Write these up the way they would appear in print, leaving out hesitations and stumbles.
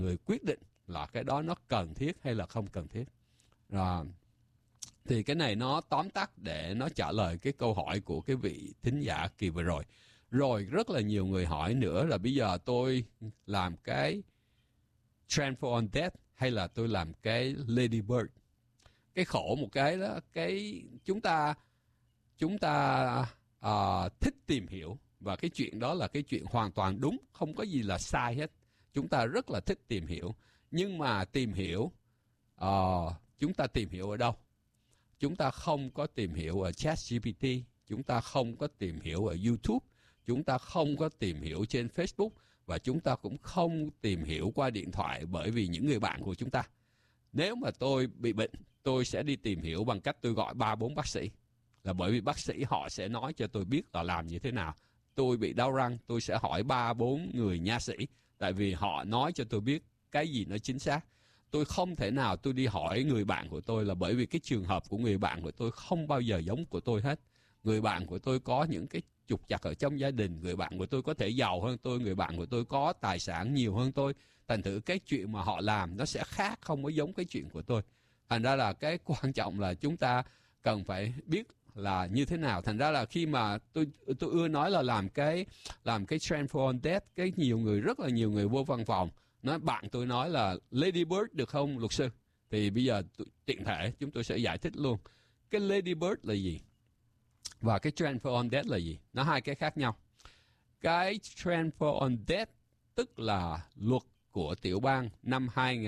người quyết định là cái đó nó cần thiết hay là không cần thiết. Rồi. Thì cái này nó tóm tắt để nó trả lời cái câu hỏi của cái vị thính giả kỳ vừa rồi. Rồi rất là nhiều người hỏi nữa là bây giờ tôi làm cái Transfer on Death hay là tôi làm cái Lady Bird. Cái khổ một cái đó, cái chúng ta thích tìm hiểu, và cái chuyện đó là cái chuyện hoàn toàn đúng, không có gì là sai hết. Chúng ta rất là thích tìm hiểu, nhưng mà tìm hiểu chúng ta tìm hiểu ở đâu? Chúng ta không có tìm hiểu ở ChatGPT, chúng ta không có tìm hiểu ở YouTube, chúng ta không có tìm hiểu trên Facebook, và chúng ta cũng không tìm hiểu qua điện thoại bởi vì những người bạn của chúng ta. Nếu mà tôi bị bệnh, tôi sẽ đi tìm hiểu bằng cách tôi gọi 3-4 bác sĩ. Là bởi vì bác sĩ họ sẽ nói cho tôi biết là làm như thế nào. Tôi bị đau răng, tôi sẽ hỏi 3-4 người nha sĩ, tại vì họ nói cho tôi biết cái gì nó chính xác. Tôi không thể nào tôi đi hỏi người bạn của tôi, là bởi vì cái trường hợp của người bạn của tôi không bao giờ giống của tôi hết. Người bạn của tôi có những cái trục trặc ở trong gia đình, người bạn của tôi có thể giàu hơn tôi, người bạn của tôi có tài sản nhiều hơn tôi. Thành thử cái chuyện mà họ làm nó sẽ khác, không có giống cái chuyện của tôi. Thành ra là cái quan trọng là chúng ta cần phải biết là như thế nào. Thành ra là khi mà tôi ưa nói là làm cái Transfer on Death, cái rất là nhiều người vô văn phòng nói, bạn tôi nói là Lady Bird được không luật sư? Thì bây giờ tiện thể chúng tôi sẽ giải thích luôn. Cái Lady Bird là gì? Và cái Transfer on Death là gì? Nó hai cái khác nhau. Cái Transfer on Death tức là luật của tiểu bang năm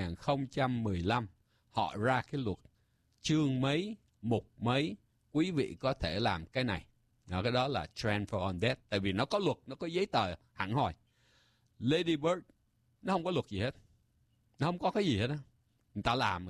2015. Họ ra cái luật chương mấy, mục mấy, quý vị có thể làm cái này. Cái đó là Transfer on Death. Tại vì nó có luật, nó có giấy tờ hẳn hoi. Lady Bird nó không có luật gì hết, nó không có cái gì hết á. Người ta làm.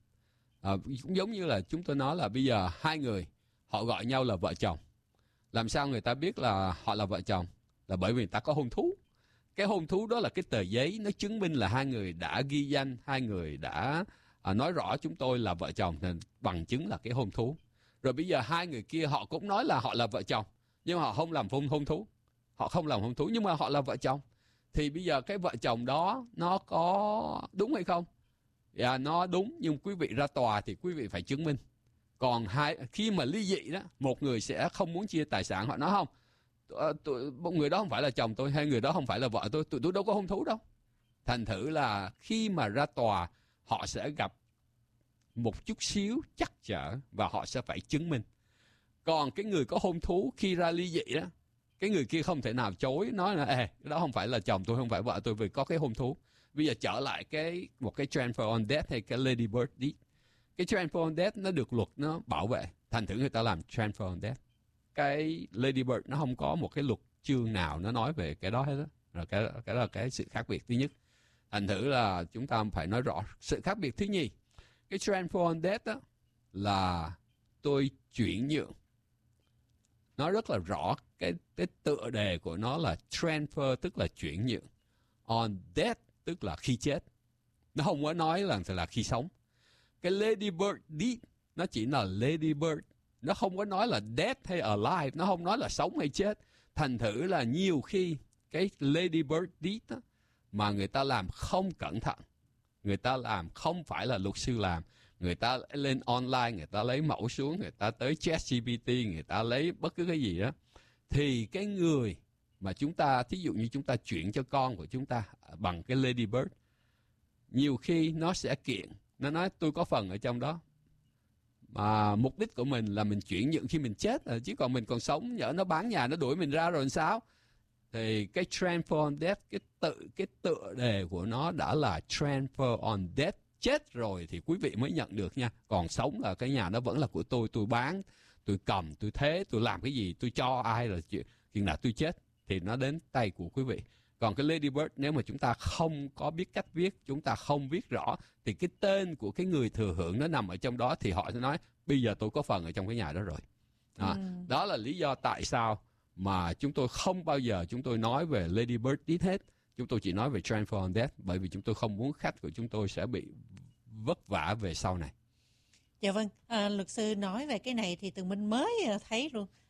Cũng giống như là chúng tôi nói là bây giờ hai người họ gọi nhau là vợ chồng. Làm sao người ta biết là họ là vợ chồng? Là bởi vì người ta có hôn thú. Cái hôn thú đó là cái tờ giấy, nó chứng minh là hai người đã ghi danh, hai người đã nói rõ chúng tôi là vợ chồng, nên bằng chứng là cái hôn thú. Rồi bây giờ hai người kia họ cũng nói là họ là vợ chồng, nhưng họ không làm hôn thú. Họ không làm hôn thú nhưng mà họ là vợ chồng. Thì bây giờ cái vợ chồng đó nó có đúng hay không? Dạ, nó đúng, nhưng quý vị ra tòa thì quý vị phải chứng minh. Còn khi mà ly dị đó, một người sẽ không muốn chia tài sản. Họ nói không, người đó không phải là chồng tôi, hay người đó không phải là vợ tôi, tụi tôi đâu có hôn thú đâu. Thành thử là khi mà ra tòa, họ sẽ gặp một chút xíu trắc trở và họ sẽ phải chứng minh. Còn cái người có hôn thú khi ra ly dị đó, cái người kia không thể nào chối, nói là cái đó không phải là chồng tôi, không phải vợ tôi, vì có cái hôn thú. Bây giờ trở lại một cái Transfer on Death hay cái Lady Bird Deed. Cái Transfer on Death nó được luật nó bảo vệ, thành thử người ta làm Transfer on Death. Cái Lady Bird nó không có một cái luật chương nào nó nói về cái đó hết đó. Rồi cái đó là cái sự khác biệt thứ nhất. Thành thử là chúng ta phải nói rõ. Sự khác biệt thứ nhì, cái Transfer on Death đó là tôi chuyển nhượng. Nó rất là rõ, cái tựa đề của nó là transfer tức là chuyển nhượng. On death tức là khi chết. Nó không có nói là khi sống. Cái Lady Bird Deed nó chỉ là Lady Bird. Nó không có nói là dead hay alive. Nó không nói là sống hay chết. Thành thử là nhiều khi cái Lady Bird Deed đó, mà người ta làm không cẩn thận, người ta làm không phải là luật sư làm, người ta lên online, người ta lấy mẫu xuống, người ta tới ChatGPT, người ta lấy bất cứ cái gì đó, thì cái người mà chúng ta, thí dụ như chúng ta chuyển cho con của chúng ta bằng cái Lady Bird, nhiều khi nó sẽ kiện, nó nói tôi có phần ở trong đó, mà mục đích của mình là mình chuyển nhượng khi mình chết, chứ còn mình còn sống, nhỡ nó bán nhà nó đuổi mình ra rồi làm sao? Thì cái Transfer on Death, cái tựa đề của nó đã là Transfer on Death. Chết rồi thì quý vị mới nhận được nha. Còn sống là cái nhà nó vẫn là của tôi bán, tôi cầm, tôi thế, tôi làm cái gì, tôi cho ai là chuyện nào tôi chết thì nó đến tay của quý vị. Còn cái Lady Bird, nếu mà chúng ta không có biết cách viết, chúng ta không viết rõ, thì cái tên của cái người thừa hưởng nó nằm ở trong đó, thì họ sẽ nói bây giờ tôi có phần ở trong cái nhà đó rồi. Đó là lý do tại sao mà chúng tôi không bao giờ chúng tôi nói về Lady Bird Deed hết. Chúng tôi chỉ nói về Transfer on Death, bởi vì chúng tôi không muốn khách của chúng tôi sẽ bị vất vả về sau này. Dạ vâng, luật sư nói về cái này thì Tường Minh mới thấy luôn.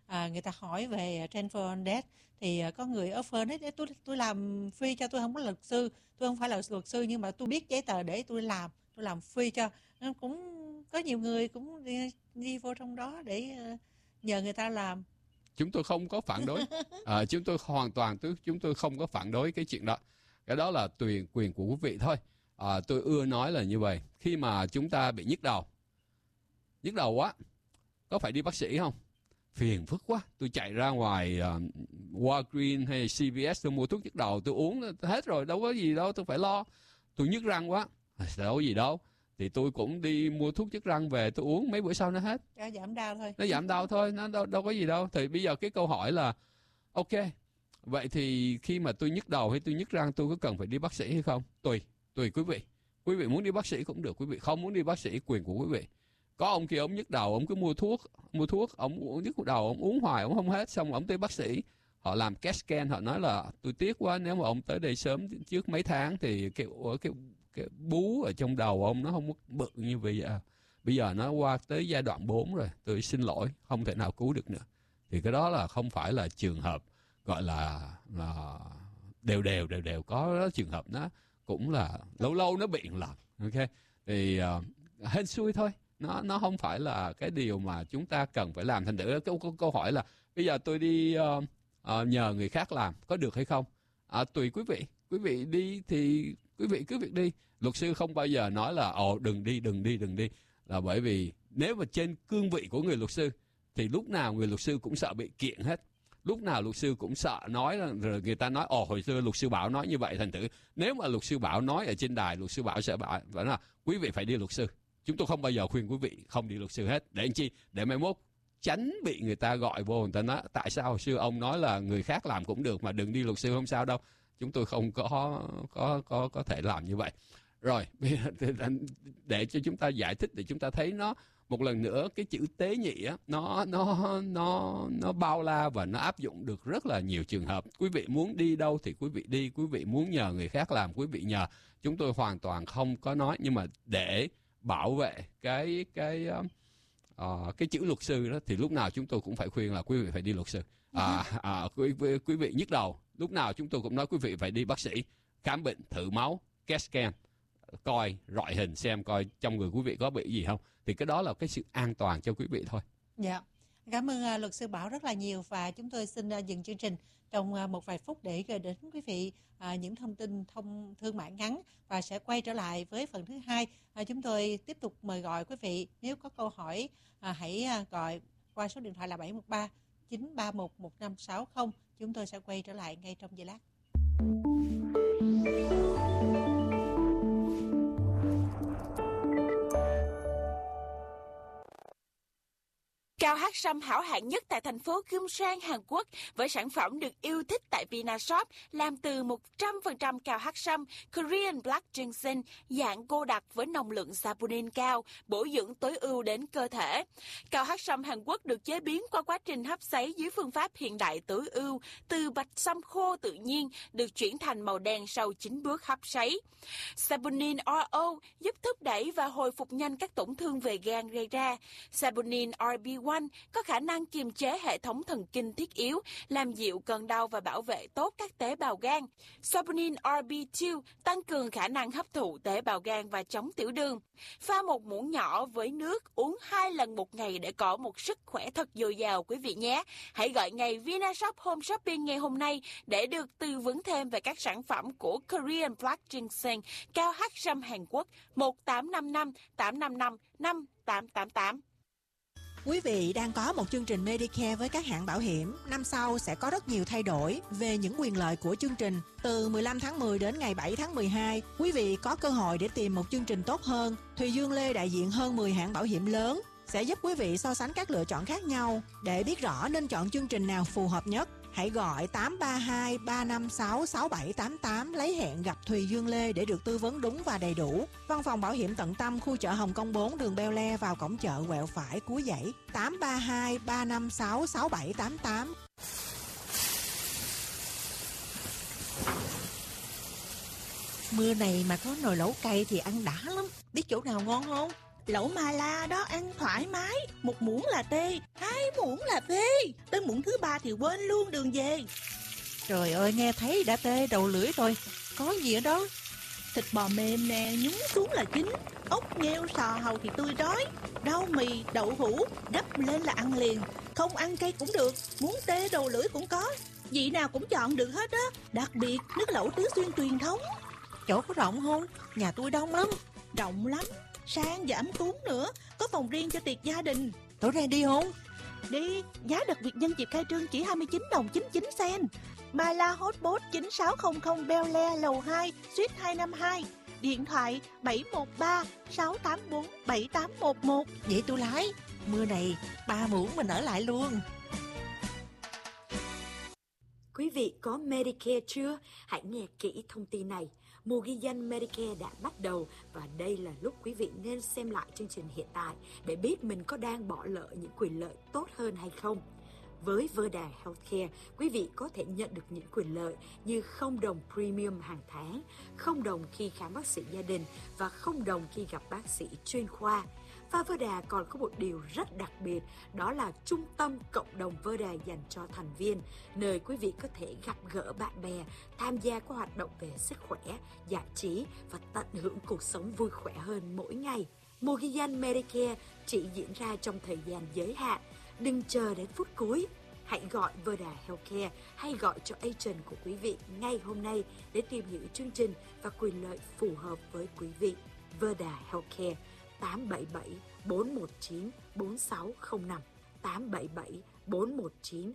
người ta hỏi về transfer on death thì có người offer nói tôi làm free cho, tôi không có luật sư, tôi không phải là luật sư nhưng mà tôi biết giấy tờ để tôi làm free cho. Nên cũng có nhiều người cũng đi vô trong đó để nhờ người ta làm. Chúng tôi không có phản đối. Chúng tôi không có phản đối cái chuyện đó. Cái đó là quyền của quý vị thôi. Tôi ưa nói là như vậy. Khi mà chúng ta bị nhức đầu quá, có phải đi bác sĩ không? Phiền phức quá, tôi chạy ra ngoài Walgreens hay CVS tôi mua thuốc nhức đầu, tôi uống hết rồi, đâu có gì đâu tôi phải lo. Tôi nhức răng quá, đâu có gì đâu, thì tôi cũng đi mua thuốc nhức răng về tôi uống, mấy bữa sau nó hết. Nó giảm đau thôi. Nó giảm đau thôi, nó đâu có gì đâu. Thì bây giờ cái câu hỏi là ok, vậy thì khi mà tôi nhức đầu hay tôi nhức răng tôi có cần phải đi bác sĩ hay không? Tùy quý vị. Quý vị muốn đi bác sĩ cũng được, quý vị không muốn đi bác sĩ quyền của quý vị. Có ông kia ông nhức đầu, ông cứ mua thuốc, ông nhức đầu, ông uống hoài, ông không hết, xong ông tới bác sĩ, họ làm CAT scan, họ nói là tôi tiếc quá, nếu mà ông tới đây sớm trước mấy tháng thì cái bú ở trong đầu ông nó không bự như bây giờ. Bây giờ nó qua tới giai đoạn 4 rồi, tôi xin lỗi, không thể nào cứu được nữa. Thì cái đó là không phải là trường hợp gọi là đều có đó, trường hợp nó cũng là lâu nó bị một lần. Ok, thì hên xui thôi. Nó không phải là cái điều mà chúng ta cần phải làm. Thành thử câu hỏi là bây giờ tôi đi nhờ người khác làm có được hay không? Tùy quý vị đi thì quý vị cứ việc đi. Luật sư không bao giờ nói là đừng đi, là bởi vì nếu mà trên cương vị của người luật sư thì lúc nào người luật sư cũng sợ bị kiện hết. Lúc nào luật sư cũng sợ nói là rồi người ta nói hồi xưa luật sư Bảo nói như vậy. Thành thử nếu mà luật sư Bảo nói ở trên đài, luật sư Bảo sẽ bảo là quý vị phải đi luật sư. Chúng tôi không bao giờ khuyên quý vị không đi luật sư hết. Để làm chi? Để mai mốt tránh bị người ta gọi vô, người ta nói tại sao hồi xưa ông nói là người khác làm cũng được mà đừng đi luật sư, không sao đâu. Chúng tôi không có thể làm như vậy. Rồi, để cho chúng ta giải thích, để chúng ta thấy nó một lần nữa, cái chữ tế nhị á, nó bao la và nó áp dụng được rất là nhiều trường hợp. Quý vị muốn đi đâu thì quý vị đi, quý vị muốn nhờ người khác làm quý vị nhờ. Chúng tôi hoàn toàn không có nói, nhưng mà để bảo vệ cái chữ luật sư đó thì lúc nào chúng tôi cũng phải khuyên là quý vị phải đi luật sư. Quý vị nhức đầu, lúc nào chúng tôi cũng nói quý vị phải đi bác sĩ, khám bệnh, thử máu, CAT scan, coi rọi hình xem coi trong người quý vị có bị gì không. Thì cái đó là cái sự an toàn cho quý vị thôi. Dạ, cảm ơn luật sư Bảo rất là nhiều, và chúng tôi xin dừng chương trình trong một vài phút để gửi đến quý vị những thông tin thương mại ngắn, và sẽ quay trở lại với phần thứ hai. Chúng tôi tiếp tục mời gọi quý vị, nếu có câu hỏi hãy gọi qua số điện thoại là 713 931 1560. Chúng tôi sẽ quay trở lại ngay trong giây lát. Cao hát sâm hảo hạng nhất tại thành phố Gyeongsang, Hàn Quốc, với sản phẩm được yêu thích tại Vinashop làm từ 100% cao hát sâm Korean Black Ginseng dạng cô đặc với nồng lượng saponin cao, bổ dưỡng tối ưu đến cơ thể. Cao hát sâm Hàn Quốc được chế biến qua quá trình hấp sấy dưới phương pháp hiện đại tối ưu, từ bạch sâm khô tự nhiên được chuyển thành màu đen sau 9 bước hấp sấy. Saponin RO giúp thúc đẩy và hồi phục nhanh các tổn thương về gan gây ra. Saponin RB1 có khả năng kiềm chế hệ thống thần kinh thiết yếu, làm dịu cơn đau và bảo vệ tốt các tế bào gan. Saponin RB2 tăng cường khả năng hấp thụ tế bào gan và chống tiểu đường. Pha một muỗng nhỏ với nước, uống 2 lần một ngày để có một sức khỏe thật dồi dào quý vị nhé. Hãy gọi ngay Vinashop Home Shopping ngày hôm nay để được tư vấn thêm về các sản phẩm của Korean Black Ginseng cao hát sâm Hàn Quốc 1855 855 5888. Quý vị đang có một chương trình Medicare với các hãng bảo hiểm. Năm sau sẽ có rất nhiều thay đổi về những quyền lợi của chương trình. Từ 15 tháng 10 đến ngày 7 tháng 12, quý vị có cơ hội để tìm một chương trình tốt hơn. Thùy Dương Lê đại diện hơn 10 hãng bảo hiểm lớn sẽ giúp quý vị so sánh các lựa chọn khác nhau để biết rõ nên chọn chương trình nào phù hợp nhất. Hãy gọi 832 356 6788 lấy hẹn gặp Thùy Dương Lê để được tư vấn đúng và đầy đủ. Văn phòng bảo hiểm tận tâm, khu chợ Hồng Kông 4, đường Beo Le, vào cổng chợ quẹo phải cuối dãy. 832 356 6788. Mưa này mà có nồi lẩu cay thì ăn đã lắm. Biết chỗ nào ngon không? Lẩu Mala đó ăn thoải mái, 1 muỗng là tê, 2 muỗng là phê, tới muỗng thứ 3 thì quên luôn đường về. Trời ơi, nghe thấy đã tê đầu lưỡi rồi. Có gì ở đó? Thịt bò mềm nè, nhúng xuống là chín, ốc nghêu sò hàu thì tươi rói, rau mì, đậu hũ, gấp lên là ăn liền. Không ăn cay cũng được, muốn tê đầu lưỡi cũng có, vị nào cũng chọn được hết á. Đặc biệt nước lẩu Tứ Xuyên truyền thống. Chỗ có rộng không? Nhà tôi đông lắm. Rộng lắm, sang và ấm cúng nữa, có phòng riêng cho tiệc gia đình. Tối nay đi không? Đi, giá đặc biệt nhân dịp khai trương chỉ 29 đồng 99 sen. Mala Hotpot 9600 Bel Air lầu 2, suite 252. Điện thoại 713 684 7811. Vậy tôi lái. Mưa này 3 muỗng mình ở lại luôn. Quý vị có Medicare chưa? Hãy nghe kỹ thông tin này. Mùa ghi danh Medicare đã bắt đầu và đây là lúc quý vị nên xem lại chương trình hiện tại để biết mình có đang bỏ lỡ những quyền lợi tốt hơn hay không. Với Verda Healthcare, quý vị có thể nhận được những quyền lợi như 0 đồng premium hàng tháng, 0 đồng khi khám bác sĩ gia đình và 0 đồng khi gặp bác sĩ chuyên khoa. Và Verda còn có một điều rất đặc biệt, đó là trung tâm cộng đồng Verda dành cho thành viên, nơi quý vị có thể gặp gỡ bạn bè, tham gia các hoạt động về sức khỏe, giải trí và tận hưởng cuộc sống vui khỏe hơn mỗi ngày. Mùa ghi danh Medicare chỉ diễn ra trong thời gian giới hạn. Đừng chờ đến phút cuối. Hãy gọi Verda Healthcare hay gọi cho agent của quý vị ngay hôm nay để tìm hiểu chương trình và quyền lợi phù hợp với quý vị. Verda Healthcare 877 419 4605 877 419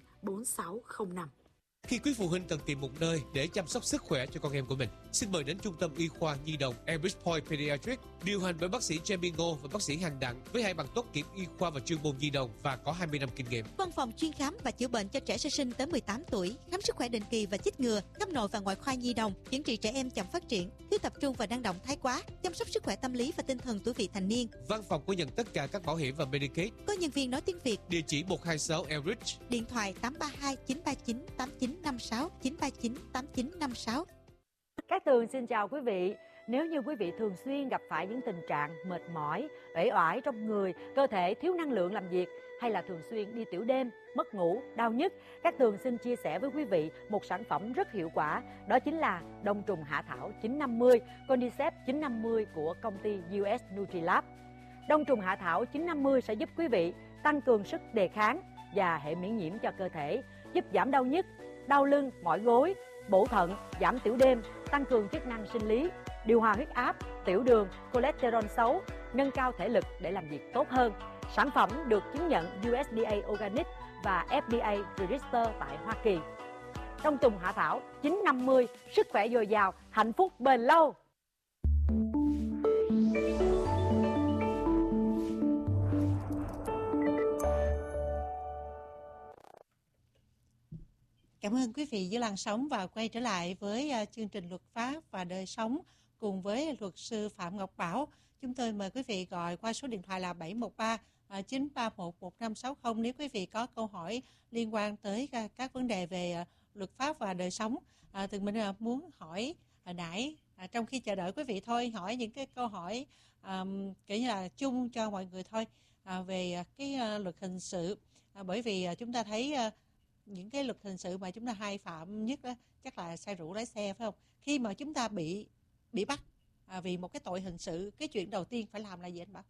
4605. Khi quý phụ huynh cần tìm một nơi để chăm sóc sức khỏe cho con em của mình, xin mời đến Trung tâm Y khoa Nhi đồng Elbridge Point Pediatrics, điều hành bởi bác sĩ Jamie Ngô và bác sĩ Hằng Đặng với 2 bằng tốt nghiệp y khoa và chuyên môn nhi đồng và có 20 năm kinh nghiệm. Văn phòng chuyên khám và chữa bệnh cho trẻ sơ sinh tới 18 tuổi, khám sức khỏe định kỳ và chích ngừa, khám nội và ngoại khoa nhi đồng, chữa trị trẻ em chậm phát triển, thiếu tập trung và năng động thái quá, chăm sóc sức khỏe tâm lý và tinh thần tuổi vị thành niên. Văn phòng có nhận tất cả các bảo hiểm và Medicaid. Có nhân viên nói tiếng Việt. Địa chỉ 126 Elbridge. Điện thoại 832 939 8956 939 8956. Cát Tường xin chào quý vị. Nếu như quý vị thường xuyên gặp phải những tình trạng mệt mỏi, uể oải trong người, cơ thể thiếu năng lượng làm việc hay là thường xuyên đi tiểu đêm, mất ngủ, đau nhức, Cát Tường xin chia sẻ với quý vị một sản phẩm rất hiệu quả, đó chính là đông trùng hạ thảo 950, Cordyceps 950 của công ty US Nutrilab. Đông trùng hạ thảo 950 sẽ giúp quý vị tăng cường sức đề kháng và hệ miễn nhiễm cho cơ thể, giúp giảm đau nhức, đau lưng, mỏi gối, bổ thận, giảm tiểu đêm, tăng cường chức năng sinh lý, điều hòa huyết áp, tiểu đường, cholesterol xấu, nâng cao thể lực để làm việc tốt hơn. Sản phẩm được chứng nhận USDA Organic và FDA Register tại Hoa Kỳ. Đông trùng hạ thảo 950, sức khỏe dồi dào, hạnh phúc bền lâu. Cảm ơn quý vị dưới làn sóng và quay trở lại với chương trình Luật pháp và đời sống cùng với luật sư Phạm Ngọc Bảo. Chúng tôi mời quý vị gọi qua số điện thoại là 713 931 1560 nếu quý vị có câu hỏi liên quan tới các vấn đề về luật pháp và đời sống. Thì mình muốn hỏi nãy trong khi chờ đợi quý vị thôi, hỏi những cái câu hỏi kiểu như là chung cho mọi người thôi về cái luật hình sự. Bởi vì chúng ta thấy những cái luật hình sự mà chúng ta hay phạm nhất đó chắc là say rượu lái xe, phải không? Khi mà chúng ta bị bắt vì một cái tội hình sự, cái chuyện đầu tiên phải làm là gì anh Bảo?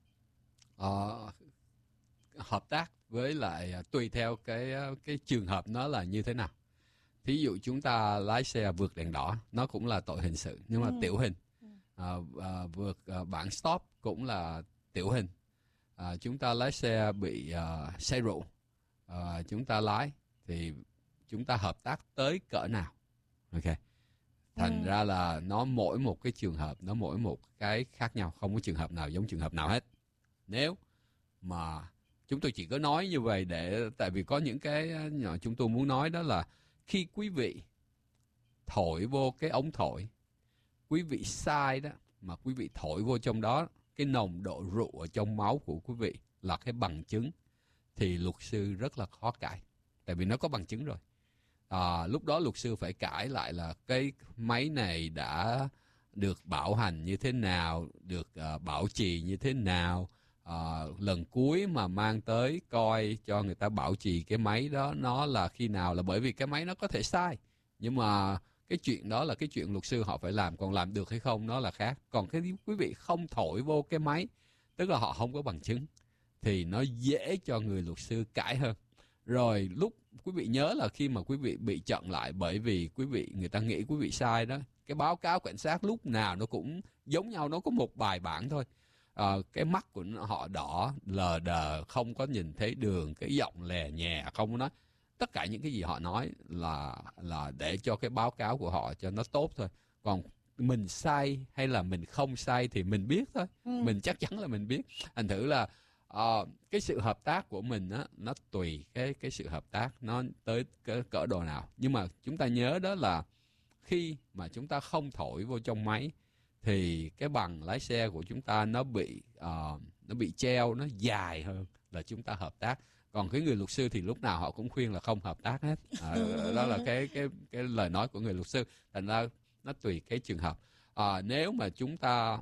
Hợp tác với lại tùy theo cái trường hợp nó là như thế nào. Thí dụ chúng ta lái xe vượt đèn đỏ, nó cũng là tội hình sự nhưng mà tiểu hình. Vượt bảng stop cũng là tiểu hình. Chúng ta lái xe bị say rượu, chúng ta lái thì chúng ta hợp tác tới cỡ nào. Ok. Thành ra là nó mỗi một cái trường hợp, nó mỗi một cái khác nhau, không có trường hợp nào giống trường hợp nào hết. Nếu mà chúng tôi chỉ có nói như vậy tại vì có những cái chúng tôi muốn nói đó là khi quý vị thổi vô cái ống thổi, quý vị sai đó, mà quý vị thổi vô trong đó cái nồng độ rượu ở trong máu của quý vị là cái bằng chứng, thì luật sư rất là khó cãi. Tại vì nó có bằng chứng rồi. Lúc đó luật sư phải cãi lại là cái máy này đã được bảo hành như thế nào, được bảo trì như thế nào, lần cuối mà mang tới coi cho người ta bảo trì cái máy đó nó là khi nào, là bởi vì cái máy nó có thể sai. Nhưng mà cái chuyện đó là cái chuyện luật sư họ phải làm, còn làm được hay không nó là khác. Còn cái quý vị không thổi vô cái máy, tức là họ không có bằng chứng, thì nó dễ cho người luật sư cãi hơn. Rồi lúc quý vị nhớ là khi mà quý vị bị chặn lại bởi vì người ta nghĩ quý vị sai đó, cái báo cáo cảnh sát lúc nào nó cũng giống nhau, nó có một bài bản thôi. Cái mắt của họ đỏ lờ đờ, không có nhìn thấy đường, cái giọng lè nhẹ, không có nói. Tất cả những cái gì họ nói là để cho cái báo cáo của họ cho nó tốt thôi. Còn mình sai hay là mình không sai thì mình biết thôi. Mình chắc chắn là mình biết. Thành thử là cái sự hợp tác của mình á, nó tùy cái sự hợp tác nó tới cái cỡ độ nào. Nhưng mà chúng ta nhớ đó là khi mà chúng ta không thổi vô trong máy thì cái bằng lái xe của chúng ta nó bị treo, nó dài hơn là chúng ta hợp tác. Còn cái người luật sư thì lúc nào họ cũng khuyên là không hợp tác hết. Đó là cái lời nói của người luật sư. Thành ra nó tùy cái trường hợp. Nếu mà chúng ta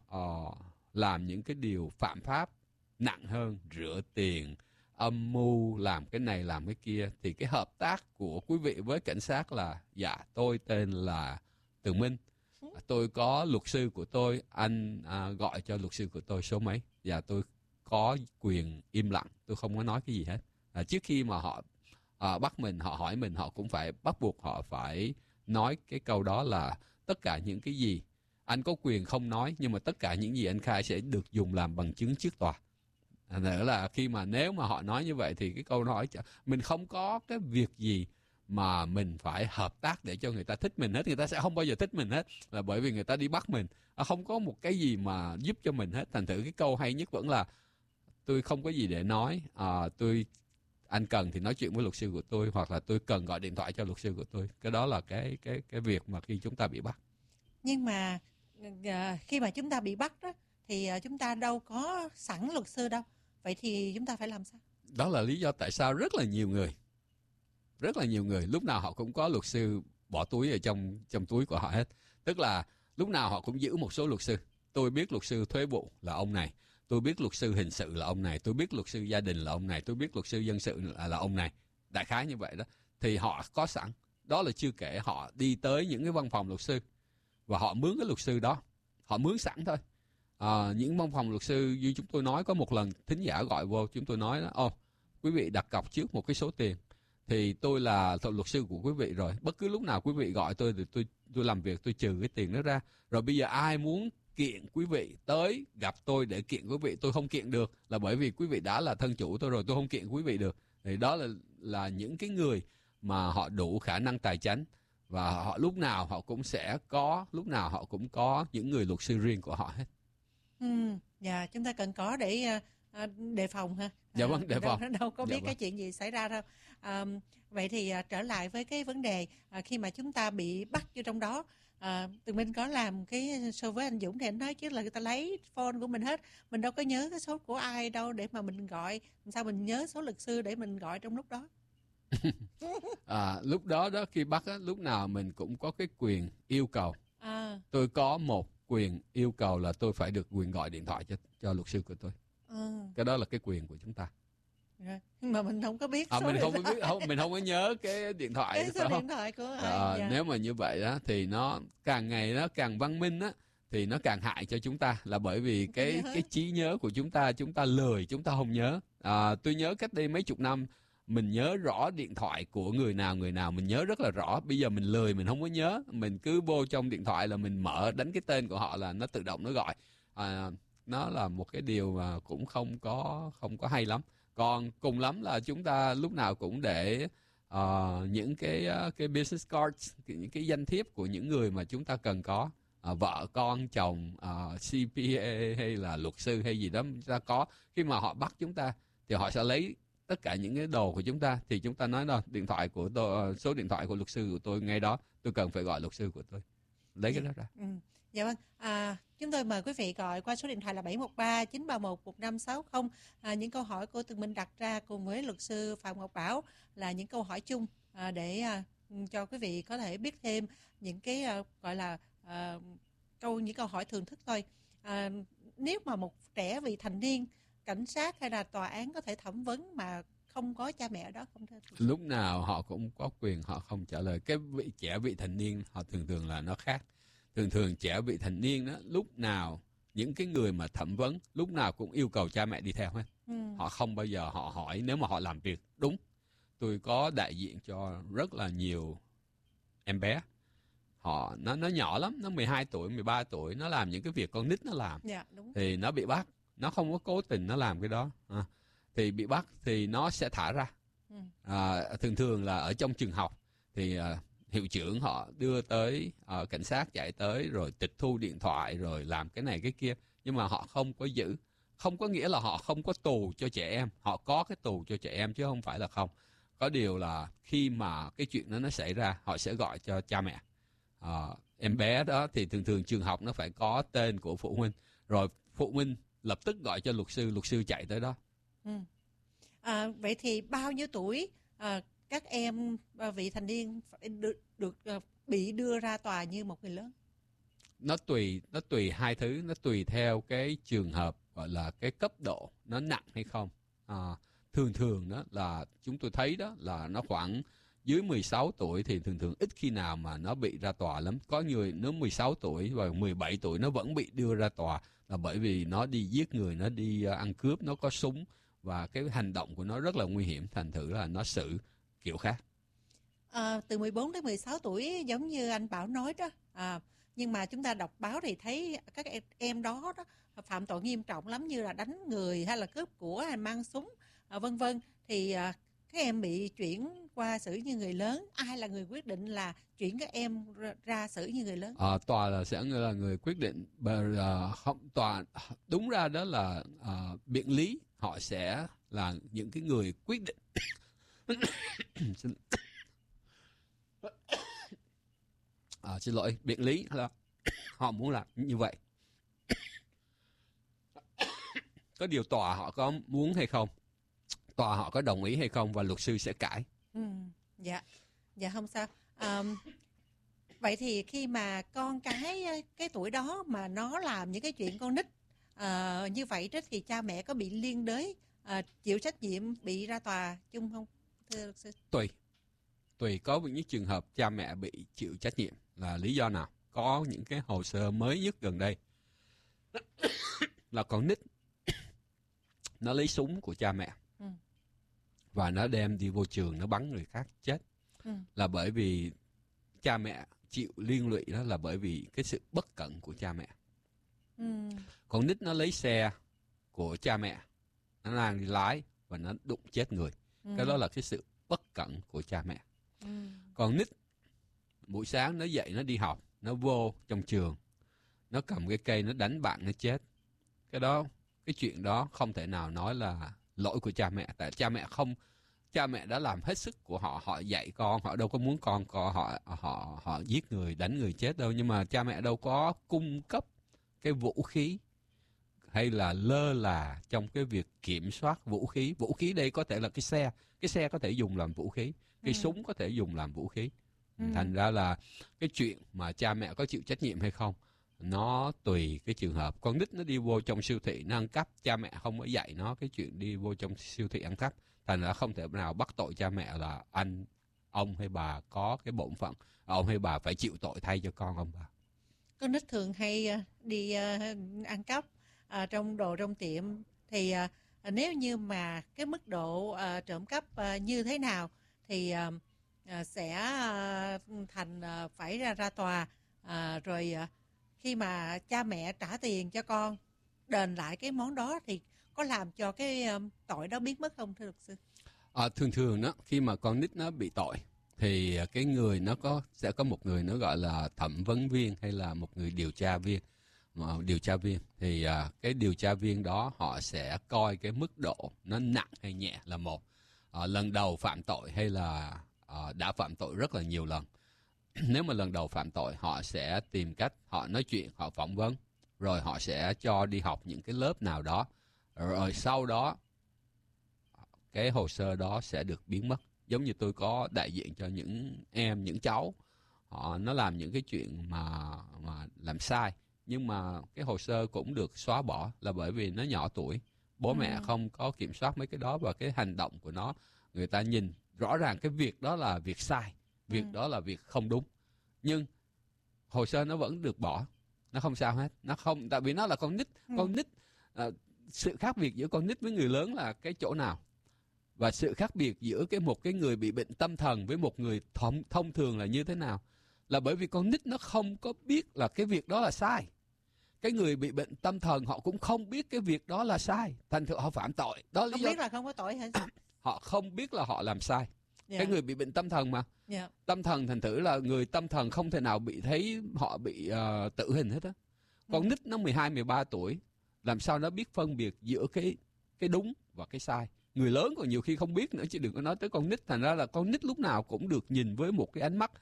làm những cái điều phạm pháp nặng hơn, rửa tiền, âm mưu, làm cái này làm cái kia, thì cái hợp tác của quý vị với cảnh sát là dạ tôi tên là Tường Minh, tôi có luật sư của tôi, anh gọi cho luật sư của tôi số mấy, và tôi có quyền im lặng, tôi không có nói cái gì hết. Trước khi mà họ bắt mình, họ hỏi mình, họ cũng phải bắt buộc họ phải nói cái câu đó là tất cả những cái gì anh có quyền không nói, nhưng mà tất cả những gì anh khai sẽ được dùng làm bằng chứng trước tòa. Nữa là khi mà nếu mà họ nói như vậy thì cái câu nói mình không có cái việc gì mà mình phải hợp tác để cho người ta thích mình hết. Người ta sẽ không bao giờ thích mình hết, là bởi vì người ta đi bắt mình. Không có một cái gì mà giúp cho mình hết. Thành thử cái câu hay nhất vẫn là tôi không có gì để nói, anh cần thì nói chuyện với luật sư của tôi, hoặc là tôi cần gọi điện thoại cho luật sư của tôi. Cái đó là cái việc mà khi chúng ta bị bắt. Nhưng mà khi mà chúng ta bị bắt đó thì chúng ta đâu có sẵn luật sư đâu. Vậy thì chúng ta phải làm sao? Đó là lý do tại sao rất là nhiều người lúc nào họ cũng có luật sư bỏ túi ở trong túi của họ hết. Tức là lúc nào họ cũng giữ một số luật sư. Tôi biết luật sư thuế vụ là ông này, tôi biết luật sư hình sự là ông này, tôi biết luật sư gia đình là ông này, tôi biết luật sư dân sự là ông này. Đại khái như vậy đó. Thì họ có sẵn. Đó là chưa kể họ đi tới những cái văn phòng luật sư và họ mướn cái luật sư đó. Họ mướn sẵn thôi. Những văn phòng luật sư như chúng tôi nói, có một lần thính giả gọi vô, chúng tôi nói đó, quý vị đặt cọc trước một cái số tiền, thì tôi là luật sư của quý vị rồi, bất cứ lúc nào quý vị gọi tôi thì tôi làm việc, tôi trừ cái tiền đó ra. Rồi bây giờ ai muốn kiện quý vị tới gặp tôi để kiện quý vị, tôi không kiện được, là bởi vì quý vị đã là thân chủ tôi rồi, tôi không kiện quý vị được. Thì đó là những cái người mà họ đủ khả năng tài chính, và họ lúc nào họ cũng có những người luật sư riêng của họ hết. Dạ, chúng ta cần có để đề phòng ha. Dạ vâng, đề phòng. Đâu có biết cái chuyện gì xảy ra đâu. Vậy thì trở lại với cái vấn đề khi mà chúng ta bị bắt vô trong đó, Tường Minh có làm cái show với anh Dũng thì anh nói chứ là người ta lấy phone của mình hết, mình đâu có nhớ cái số của ai đâu để mà mình gọi, sao mình nhớ số luật sư để mình gọi trong lúc đó. Lúc đó khi bắt lúc nào mình cũng có cái quyền yêu cầu. Tôi có một quyền yêu cầu là tôi phải được quyền gọi điện thoại cho luật sư của tôi. Cái đó là cái quyền của chúng ta. Mà mình không có biết số mình không có nhớ cái điện thoại. Cái số điện thoại của ai. Nếu mà như vậy đó thì nó càng ngày nó càng văn minh á, thì nó càng hại cho chúng ta, là bởi vì cái trí nhớ của chúng ta lười, chúng ta không nhớ. Tôi nhớ cách đây mấy chục năm mình nhớ rõ điện thoại của người nào mình nhớ rất là rõ. Bây giờ mình lười, mình không có nhớ, mình cứ vô trong điện thoại là mình mở đánh cái tên của họ là nó tự động nó gọi. Nó là một cái điều mà cũng không có hay lắm. Còn cùng lắm là chúng ta lúc nào cũng để những cái business cards, những cái danh thiếp của những người mà chúng ta cần có, vợ con chồng, CPA hay là luật sư hay gì đó chúng ta có. Khi mà họ bắt chúng ta thì họ sẽ lấy tất cả những cái đồ của chúng ta, thì chúng ta nói đó, điện thoại của tôi, số điện thoại của luật sư của tôi ngay đó, tôi cần phải gọi luật sư của tôi, lấy cái đó ra. Dạ vâng, chúng tôi mời quý vị gọi qua số điện thoại là 713-931-1560. Những câu hỏi của Tường Minh đặt ra cùng với luật sư Phạm Ngọc Bảo là những câu hỏi chung để cho quý vị có thể biết thêm những cái gọi là những câu hỏi thường thức thôi. Nếu mà một trẻ vị thành niên cảnh sát hay là tòa án có thể thẩm vấn mà không có cha mẹ ở đó không thưa? Lúc nào họ cũng có quyền họ không trả lời. Cái trẻ vị thành niên họ thường là nó khác. Thường trẻ vị thành niên đó, lúc nào những cái người mà thẩm vấn lúc nào cũng yêu cầu cha mẹ đi theo hết. Họ không bao giờ họ hỏi nếu mà họ làm việc đúng. Tôi có đại diện cho rất là nhiều em bé. Nó nhỏ lắm, nó 12 tuổi, 13 tuổi, nó làm những cái việc con nít nó làm. Dạ, đúng. Thì nó bị bắt, nó không có cố tình nó làm cái đó. Thì bị bắt thì nó sẽ thả ra. Thường là ở trong trường học thì hiệu trưởng họ đưa tới, cảnh sát chạy tới rồi tịch thu điện thoại rồi làm cái này cái kia. Nhưng mà họ không có giữ. Không có nghĩa là họ không có tù cho trẻ em. Họ có cái tù cho trẻ em chứ không phải là không. Có điều là khi mà cái chuyện đó nó xảy ra, họ sẽ gọi cho cha mẹ. Em bé đó thì thường trường học nó phải có tên của phụ huynh. Rồi phụ huynh lập tức gọi cho luật sư chạy tới đó. Vậy thì bao nhiêu tuổi các em vị thành niên phải được bị đưa ra tòa như một người lớn? Nó tùy hai thứ, nó tùy theo cái trường hợp, gọi là cái cấp độ nó nặng hay không. Thường đó là chúng tôi thấy đó là nó khoảng dưới 16 tuổi thì thường ít khi nào mà nó bị ra tòa lắm. Có người nó 16 tuổi và 17 tuổi nó vẫn bị đưa ra tòa là bởi vì nó đi giết người, nó đi ăn cướp, nó có súng và cái hành động của nó rất là nguy hiểm, thành thử là nó xử kiểu khác. Từ 14 đến 16 tuổi giống như anh Bảo nói đó. Nhưng mà chúng ta đọc báo thì thấy các em đó phạm tội nghiêm trọng lắm, như là đánh người hay là cướp của hay mang súng vân vân. Thì các em bị chuyển qua xử như người lớn. Ai là người quyết định là chuyển các em ra xử như người lớn? Tòa sẽ là người quyết định. Tòa đúng ra đó là biện lý họ sẽ là những cái người quyết định. Xin lỗi, biện lý là họ muốn làm như vậy. Có điều tòa họ có muốn hay không, tòa họ có đồng ý hay không và luật sư sẽ cãi. Dạ không sao. Vậy thì khi mà con cái tuổi đó mà nó làm những cái chuyện con nít như vậy đó, thì cha mẹ có bị liên đới chịu trách nhiệm bị ra tòa chung không thưa luật sư? Tùy có những trường hợp cha mẹ bị chịu trách nhiệm là lý do nào. Có những cái hồ sơ mới nhất gần đây là con nít nó lấy súng của cha mẹ và nó đem đi vô trường, nó bắn người khác chết. Là bởi vì cha mẹ chịu liên lụy, đó là bởi vì cái sự bất cẩn của cha mẹ. Con nít nó lấy xe của cha mẹ, nó đang đi lái và nó đụng chết người. Cái đó là cái sự bất cẩn của cha mẹ. Còn nít buổi sáng nó dậy nó đi học, nó vô trong trường, nó cầm cái cây nó đánh bạn nó chết. Cái chuyện đó không thể nào nói là lỗi của cha mẹ. Tại cha mẹ đã làm hết sức của họ, họ dạy con, họ đâu có muốn con họ giết người, đánh người chết đâu. Nhưng mà cha mẹ đâu có cung cấp cái vũ khí hay là lơ là trong cái việc kiểm soát vũ khí. Vũ khí đây có thể là cái xe có thể dùng làm vũ khí, cái súng có thể dùng làm vũ khí. Thành ra là cái chuyện mà cha mẹ có chịu trách nhiệm hay không, nó tùy cái trường hợp. Con nít nó đi vô trong siêu thị nó ăn cắp, cha mẹ không có dạy nó cái chuyện đi vô trong siêu thị ăn cắp. Thành ra không thể nào bắt tội cha mẹ là ông hay bà có cái bổn phận, ông hay bà phải chịu tội thay cho con ông bà. Con nít thường hay đi ăn cắp trong đồ trong tiệm, thì nếu như mà cái mức độ trộm cắp như thế nào thì sẽ thành phải ra tòa, rồi khi mà cha mẹ trả tiền cho con đền lại cái món đó thì có làm cho cái tội đó biến mất không thưa luật sư? Thường đó, khi mà con nít nó bị tội thì cái người nó sẽ có một người nó gọi là thẩm vấn viên hay là một người điều tra viên. Thì cái điều tra viên đó họ sẽ coi cái mức độ nó nặng hay nhẹ là một, lần đầu phạm tội hay là đã phạm tội rất là nhiều lần. Nếu mà lần đầu phạm tội, họ sẽ tìm cách, họ nói chuyện, họ phỏng vấn, rồi họ sẽ cho đi học những cái lớp nào đó, rồi sau đó cái hồ sơ đó sẽ được biến mất. Giống như tôi có đại diện cho những cháu, nó làm những cái chuyện mà làm sai, nhưng mà cái hồ sơ cũng được xóa bỏ là bởi vì nó nhỏ tuổi. Bố mẹ không có kiểm soát mấy cái đó, và cái hành động của nó, người ta nhìn rõ ràng cái việc đó là việc sai, việc đó là việc không đúng. Nhưng hồ sơ nó vẫn được bỏ, nó không sao hết. Nó không, tại vì nó là con nít. Con nít, sự khác biệt giữa con nít với người lớn là cái chỗ nào? Và sự khác biệt giữa một cái người bị bệnh tâm thần với một người thông thường là như thế nào? Là bởi vì con nít nó không có biết là cái việc đó là sai. Cái người bị bệnh tâm thần họ cũng không biết cái việc đó là sai, thành thử họ phạm tội. Đó Không biết là không có tội hả? Họ không biết là họ làm sai. Cái người bị bệnh tâm thần mà. Tâm thần, thành thử là người tâm thần không thể nào bị thấy họ bị tử hình hết á. Con nít nó 12, 13 tuổi, làm sao nó biết phân biệt giữa cái đúng và cái sai. Người lớn còn nhiều khi không biết nữa, chứ đừng có nói tới con nít. Thành ra là con nít lúc nào cũng được nhìn với một cái ánh mắt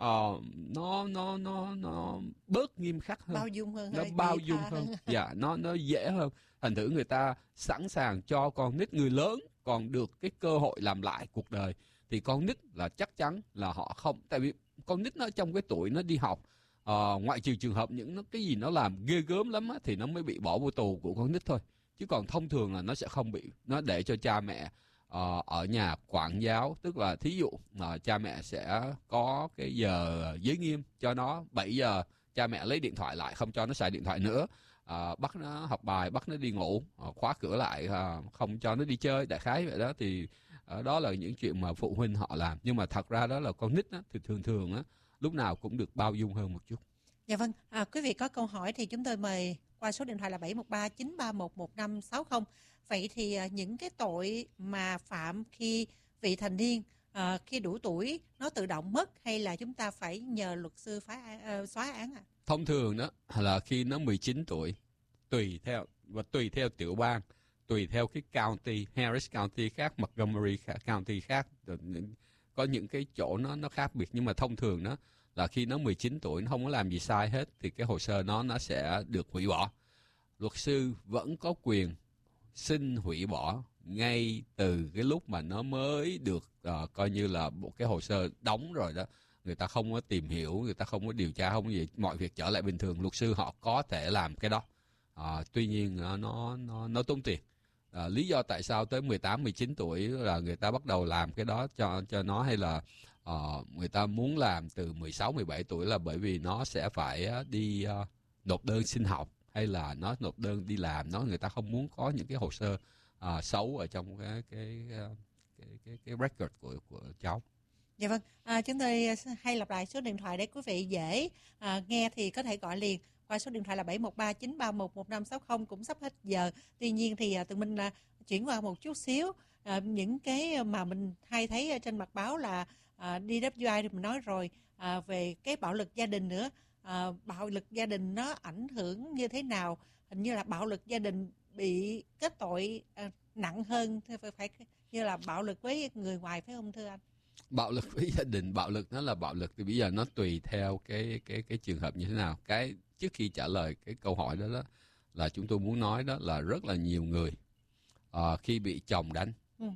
nó bớt nghiêm khắc hơn, bao dung hơn, nó bao dung hơn. Dạ, nó dễ hơn. Thành thử người ta sẵn sàng cho con nít. Người lớn còn được cái cơ hội làm lại cuộc đời, thì con nít là chắc chắn là họ không. Tại vì con nít nó trong cái tuổi nó đi học, ngoại trừ trường hợp những cái gì nó làm ghê gớm lắm á, thì nó mới bị bỏ vô tù của con nít thôi. Chứ còn thông thường là nó sẽ không bị. Nó để cho cha mẹ ở nhà quản giáo. Tức là thí dụ cha mẹ sẽ có cái giờ giới nghiêm cho nó. 7 giờ cha mẹ lấy điện thoại lại, không cho nó xài điện thoại nữa. Bắt nó học bài, bắt nó đi ngủ, khóa cửa lại, không cho nó đi chơi. Đại khái vậy đó. Thì đó là những chuyện mà phụ huynh họ làm. Nhưng mà thật ra đó là con nít á, thì thường á, lúc nào cũng được bao dung hơn một chút. Dạ vâng, quý vị có câu hỏi thì chúng tôi mời qua số điện thoại là 713-931-1560. Vậy thì những cái tội mà phạm khi vị thành niên, khi đủ tuổi, nó tự động mất hay là chúng ta phải nhờ luật sư xóa án ạ? Thông thường đó là khi nó 19 tuổi, tùy theo tiểu bang, tùy theo cái county, Harris County khác, Montgomery County khác, có những cái chỗ nó khác biệt. Nhưng mà thông thường đó là khi nó 19 tuổi, nó không có làm gì sai hết, thì cái hồ sơ nó sẽ được hủy bỏ. Luật sư vẫn có quyền xin hủy bỏ ngay từ cái lúc mà nó mới được coi như là một cái hồ sơ đóng rồi đó. Người ta không có tìm hiểu, người ta không có điều tra, không có gì, mọi việc trở lại bình thường. Luật sư họ có thể làm cái đó. Tuy nhiên nó tốn tiền. Lý do tại sao tới 18, 19 tuổi là người ta bắt đầu làm cái đó cho nó, hay là người ta muốn làm từ 16, 17 tuổi là bởi vì nó sẽ phải đi nộp đơn xin học, hay là nó nộp đơn đi làm. Người ta không muốn có những cái hồ sơ xấu ở trong cái record của cháu. Dạ vâng, chúng tôi hay lặp lại số điện thoại để quý vị dễ nghe thì có thể gọi liền qua số điện thoại là 713-931-1560. Cũng sắp hết giờ. Tuy nhiên thì tụi mình chuyển qua một chút xíu. Những cái mà mình hay thấy ở trên mặt báo là DWI thì mình nói rồi, về cái bạo lực gia đình nữa. Bạo lực gia đình nó ảnh hưởng như thế nào? Hình như là bạo lực gia đình bị kết tội nặng hơn, phải như là bạo lực với người ngoài, phải không thưa anh? Bạo lực với gia đình, bạo lực nó là bạo lực thì bây giờ nó tùy theo cái trường hợp như thế nào. Cái trước khi trả lời cái câu hỏi đó là chúng tôi muốn nói đó là rất là nhiều người khi bị chồng đánh,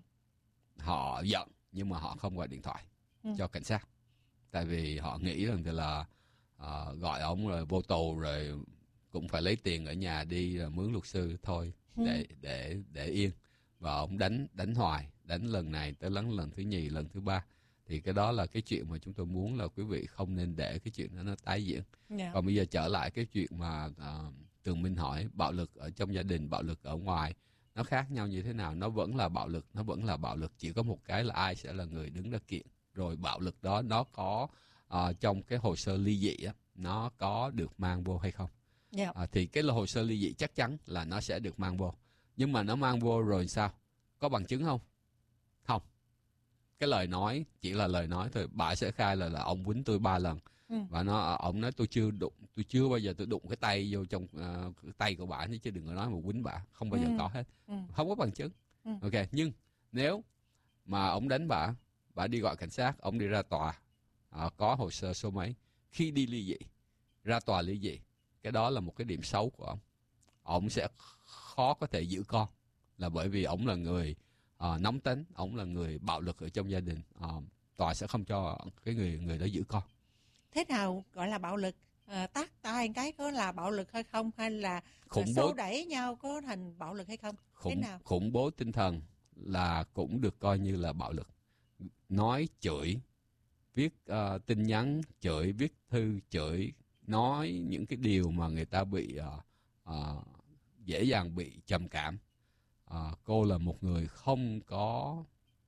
họ giận nhưng mà họ không gọi điện thoại cho cảnh sát, tại vì họ nghĩ rằng là gọi ông rồi vô tù rồi cũng phải lấy tiền ở nhà đi mướn luật sư thôi để yên. Và ông đánh hoài, đánh lần này tới lần thứ nhì, lần thứ ba. Thì cái đó là cái chuyện mà chúng tôi muốn là quý vị không nên để cái chuyện đó nó tái diễn. Còn bây giờ trở lại cái chuyện mà Tường Minh hỏi, bạo lực ở trong gia đình, bạo lực ở ngoài, nó khác nhau như thế nào? Nó vẫn là bạo lực, nó vẫn là bạo lực. Chỉ có một cái là ai sẽ là người đứng ra kiện. Rồi bạo lực đó nó có trong cái hồ sơ ly dị á, nó có được mang vô hay không? Thì cái hồ sơ ly dị chắc chắn là nó sẽ được mang vô. Nhưng mà nó mang vô rồi sao? Có bằng chứng không? Không. Cái lời nói chỉ là lời nói thôi. Bà sẽ khai là ông quýnh tôi 3 lần. Và ông nói tôi chưa bao giờ tôi đụng cái tay vô trong tay của bà, chứ đừng có nói mà quýnh bà. Không bao giờ có hết. Không có bằng chứng. Ok, nhưng nếu mà ông đánh bà đi gọi cảnh sát, ông đi ra tòa, có hồ sơ số mấy, khi đi ly dị, ra tòa ly dị, cái đó là một cái điểm xấu của ông. Ông sẽ khó có thể giữ con, là bởi vì ông là người nóng tính, ông là người bạo lực ở trong gia đình. Tòa sẽ không cho cái người đó giữ con. Thế nào gọi là bạo lực? tát tay cái có là bạo lực hay không, hay là Khủng xô bố, đẩy nhau có thành bạo lực hay không? Thế nào? khủng bố tinh thần là cũng được coi như là bạo lực. Nói chửi, viết tin nhắn chửi, viết thư chửi, nói những cái điều mà người ta bị dễ dàng bị trầm cảm. Cô là một người không có,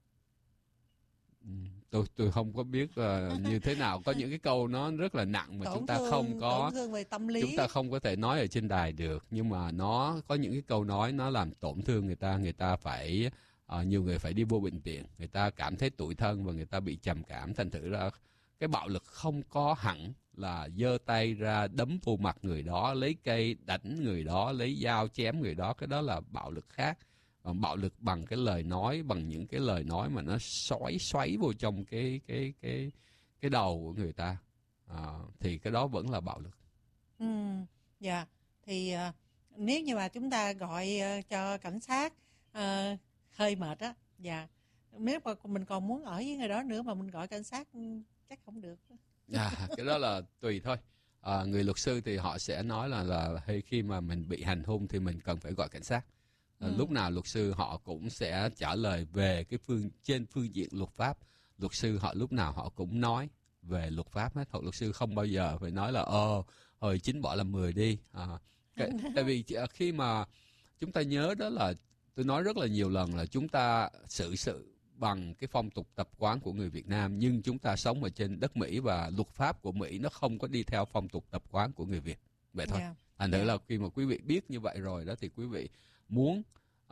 tôi không có biết như thế nào, có những cái câu nó rất là nặng mà chúng ta không có, tổn thương về tâm lý, chúng ta không có thể nói ở trên đài được, nhưng mà nó có những cái câu nói nó làm tổn thương người ta phải nhiều người phải đi vô bệnh viện, người ta cảm thấy tủi thân và người ta bị trầm cảm. Thành thử ra cái bạo lực không có hẳn là giơ tay ra đấm vô mặt người đó, lấy cây đánh người đó, lấy dao chém người đó, cái đó là bạo lực khác. Còn bạo lực bằng cái lời nói, bằng những cái lời nói mà nó xoáy vô trong cái đầu của người ta, thì cái đó vẫn là bạo lực. Dạ. Thì nếu như mà chúng ta gọi cho cảnh sát hơi mệt á, dạ, nếu mà mình còn muốn ở với người đó nữa mà mình gọi cảnh sát chắc không được. Cái đó là tùy thôi. Người luật sư thì họ sẽ nói là khi mà mình bị hành hung thì mình cần phải gọi cảnh sát. Lúc nào luật sư họ cũng sẽ trả lời về trên phương diện luật pháp. Luật sư họ lúc nào họ cũng nói về luật pháp hết. Luật sư không bao giờ phải nói là hồi 9 bỏ làm 10 đi. Tại vì khi mà chúng ta nhớ đó là tôi nói rất là nhiều lần là chúng ta xử sự bằng cái phong tục tập quán của người Việt Nam, nhưng chúng ta sống ở trên đất Mỹ và luật pháp của Mỹ nó không có đi theo phong tục tập quán của người Việt. Vậy thôi. Thành thử là khi mà quý vị biết như vậy rồi đó thì quý vị muốn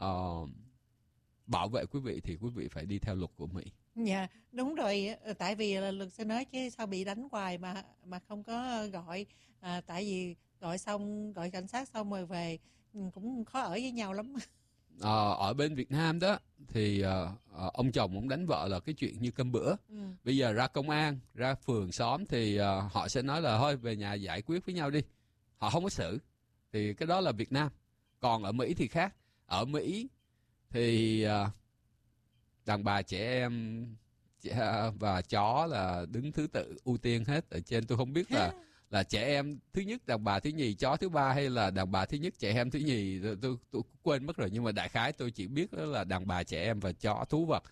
bảo vệ quý vị thì quý vị phải đi theo luật của Mỹ. Dạ, đúng rồi. Tại vì là luật sư nói chứ sao bị đánh hoài mà không có gọi. Tại vì gọi cảnh sát xong rồi về cũng khó ở với nhau lắm. Ở bên Việt Nam đó thì ông chồng ông đánh vợ là cái chuyện như cơm bữa. Bây giờ ra công an, ra phường xóm thì họ sẽ nói là thôi về nhà giải quyết với nhau đi. Họ không có xử. Thì cái đó là Việt Nam. Còn ở Mỹ thì khác. Ở Mỹ thì đàn bà, trẻ em và chó là đứng thứ tự ưu tiên hết. Ở trên tôi không biết là trẻ em thứ nhất, đàn bà thứ nhì, chó thứ ba, hay là đàn bà thứ nhất, trẻ em thứ nhì, tôi quên mất rồi. Nhưng mà đại khái tôi chỉ biết đó là đàn bà, trẻ em và chó, thú vật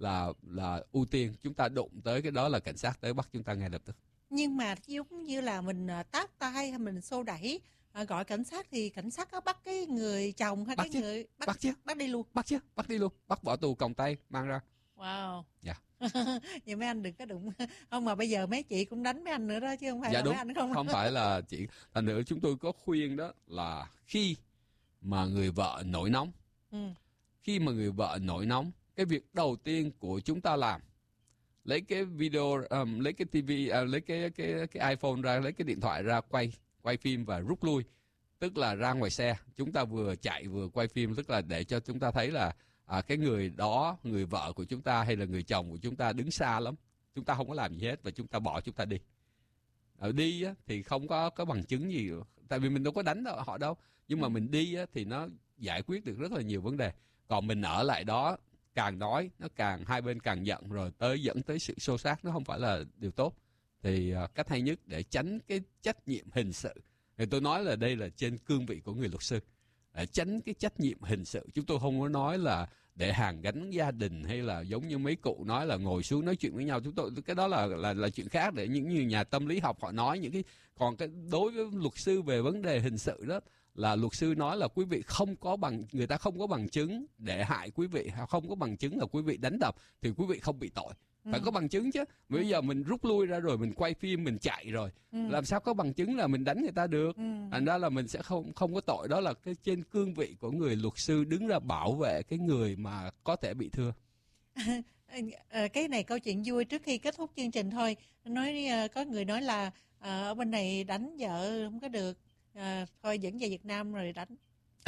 là ưu tiên. Chúng ta đụng tới cái đó là cảnh sát tới bắt chúng ta ngay lập tức. Nhưng mà giống như là mình tát tay hay mình xô đẩy, gọi cảnh sát thì cảnh sát có bắt cái người chồng hay cái người bắt đi luôn. Bắt đi luôn, bắt bỏ tù còng tay mang ra. Wow. Dạ. Vậy mấy anh đừng có đụng. Không, mà bây giờ mấy chị cũng đánh mấy anh nữa đó chứ không phải dạ, là đúng. Mấy anh không. Không phải là chị. Thành nữa chúng tôi có khuyên đó là khi mà người vợ nổi nóng, khi mà người vợ nổi nóng, cái việc đầu tiên của chúng ta làm, lấy cái video, lấy cái TV, lấy cái iPhone ra, lấy cái điện thoại ra quay phim và rút lui. Tức là ra ngoài xe, chúng ta vừa chạy vừa quay phim, tức là để cho chúng ta thấy là cái người đó, người vợ của chúng ta hay là người chồng của chúng ta đứng xa lắm. Chúng ta không có làm gì hết và chúng ta bỏ chúng ta đi. Đi á, thì không có bằng chứng gì, tại vì mình đâu có đánh họ đâu. Nhưng mà mình đi á, thì nó giải quyết được rất là nhiều vấn đề. Còn mình ở lại đó, càng nói, nó càng hai bên càng giận, rồi dẫn tới sự xô xát, nó không phải là điều tốt. Thì cách hay nhất để tránh cái trách nhiệm hình sự, thì tôi nói là đây là trên cương vị của người luật sư, để tránh cái trách nhiệm hình sự. Chúng tôi không có nói là để hàn gắn gia đình, hay là giống như mấy cụ nói là ngồi xuống nói chuyện với nhau. Chúng tôi cái đó là chuyện khác, để những như nhà tâm lý học họ nói những cái. Còn cái đối với luật sư về vấn đề hình sự đó, là luật sư nói là quý vị người ta không có bằng chứng để hại quý vị, không có bằng chứng là quý vị đánh đập thì quý vị không bị tội. Phải có bằng chứng chứ. Bây giờ mình rút lui ra rồi, mình quay phim, mình chạy rồi, làm sao có bằng chứng là mình đánh người ta được. Thành ra là mình sẽ không có tội. Đó là cái trên cương vị của người luật sư đứng ra bảo vệ cái người mà có thể bị thương. Cái này câu chuyện vui trước khi kết thúc chương trình thôi. Có người nói là ở bên này đánh vợ không có được, thôi dẫn về Việt Nam rồi đánh.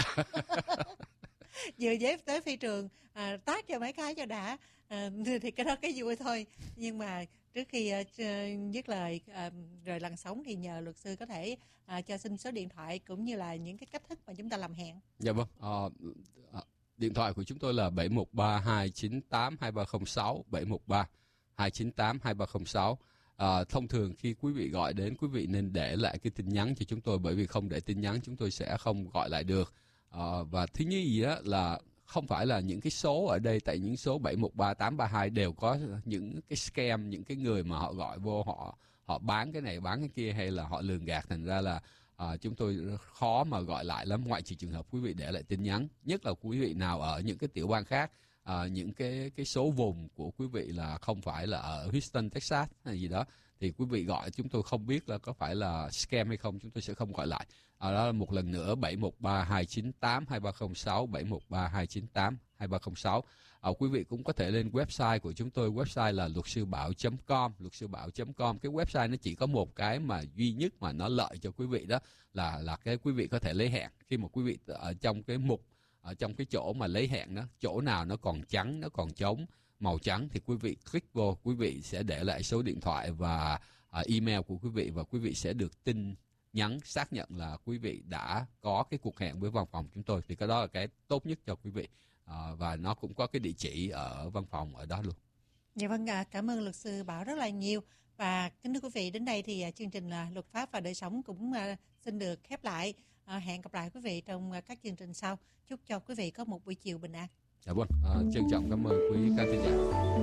Vừa dép tới phi trường, tát cho mấy cái cho đã. Thì cái đó cái vui thôi. Nhưng mà trước khi dứt lời rồi lăn sóng thì nhờ luật sư có thể cho xin số điện thoại cũng như là những cái cách thức mà chúng ta làm hẹn. Dạ vâng. Điện thoại của chúng tôi là 713-298-2306, 713-298-2306. Thông thường khi quý vị gọi đến, quý vị nên để lại cái tin nhắn cho chúng tôi, bởi vì không để tin nhắn chúng tôi sẽ không gọi lại được. Và thứ nhì á là không phải là những cái số ở đây, tại những số 713-832 đều có những cái scam, những cái người mà họ gọi vô, họ bán cái này bán cái kia hay là họ lường gạt, thành ra là chúng tôi khó mà gọi lại lắm, ngoại trừ trường hợp quý vị để lại tin nhắn. Nhất là quý vị nào ở những cái tiểu bang khác, những cái số vùng của quý vị là không phải là ở Houston, Texas hay gì đó, thì quý vị gọi chúng tôi không biết là có phải là scam hay không, chúng tôi sẽ không gọi lại. Đó là một lần nữa 713-298-2306, 713-298-2306. Quý vị cũng có thể lên website của chúng tôi, website là luatsưbảo.com, luatsưbảo.com. Cái website nó chỉ có một cái mà duy nhất mà nó lợi cho quý vị, đó là cái quý vị có thể lấy hẹn. Khi mà quý vị ở trong cái mục, ở trong cái chỗ mà lấy hẹn đó, chỗ nào nó còn trắng, nó còn trống màu trắng thì quý vị click vô, quý vị sẽ để lại số điện thoại và email của quý vị, và quý vị sẽ được tin nhắn xác nhận là quý vị đã có cái cuộc hẹn với văn phòng chúng tôi. Thì cái đó là cái tốt nhất cho quý vị, và nó cũng có cái địa chỉ ở văn phòng ở đó luôn. Dạ vâng, cảm ơn luật sư Bảo rất là nhiều. Và kính thưa quý vị, đến đây thì chương trình Luật pháp và đời sống cũng xin được khép lại. Hẹn gặp lại quý vị trong các chương trình sau. Chúc cho quý vị có một buổi chiều bình an. Dạ vâng, trân trọng cảm ơn quý khán thính giả.